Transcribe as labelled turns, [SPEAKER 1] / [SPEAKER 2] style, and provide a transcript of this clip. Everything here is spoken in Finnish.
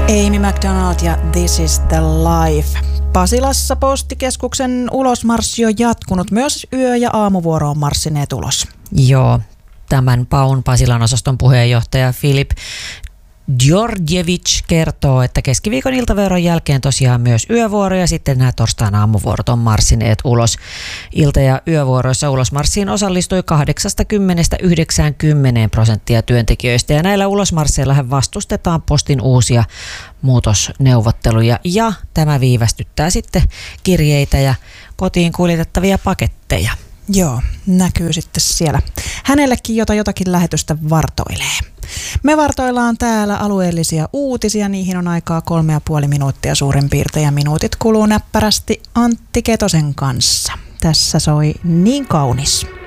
[SPEAKER 1] Amy McDonald ja This is the Life. Pasilassa postikeskuksen ulosmarssi on jatkunut. Myös yö- ja aamuvuoro on marssineet ulos.
[SPEAKER 2] Joo, tämän PAUn Pasilan osaston puheenjohtaja Filip Djordjevic kertoo, että keskiviikon iltavuoron jälkeen tosiaan myös yövuoro ja sitten nämä torstaina aamuvuorot on marssineet ulos. Ilta- ja yövuoroissa ulosmarssiin osallistui 80–90% työntekijöistä ja näillä ulosmarsseilla vastustetaan postin uusia muutosneuvotteluja ja tämä viivästyttää sitten kirjeitä ja kotiin kuljetettavia paketteja.
[SPEAKER 1] Joo, näkyy sitten siellä. Hänellekin jotakin lähetystä vartoilee. Me vartoillaan täällä alueellisia uutisia. Niihin on aikaa 3,5 minuuttia suurin piirtein ja minuutit kuluu näppärästi Antti Ketosen kanssa. Tässä soi Niin kaunis.